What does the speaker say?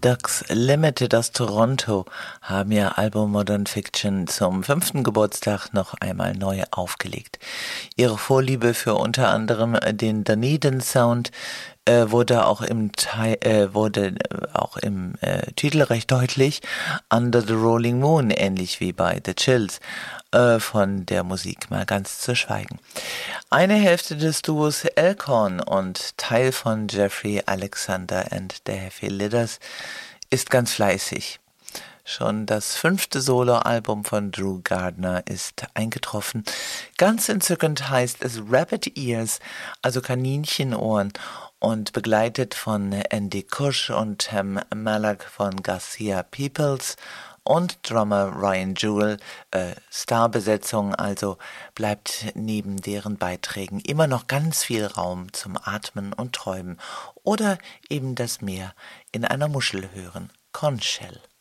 Ducks Limited aus Toronto haben ihr Album Modern Fiction zum 5. Geburtstag noch einmal neu aufgelegt. Ihre Vorliebe für unter anderem den Dunedin Sound wurde auch im Titel recht deutlich. Under the Rolling Moon, ähnlich wie bei The Chills. Von der Musik mal ganz zu schweigen. Eine Hälfte des Duos Elkhorn und Teil von Jeffrey Alexander and the Heavy Lidders ist ganz fleißig. Schon das 5. Soloalbum von Drew Gardner ist eingetroffen. Ganz entzückend heißt es Rabbit Ears, also Kaninchenohren, und begleitet von Andy Kush und Tam Malak von Garcia Peoples und Drummer Ryan Jewell. Starbesetzung, also bleibt neben deren Beiträgen immer noch ganz viel Raum zum Atmen und Träumen oder eben das Meer in einer Muschel hören. Conch Shell.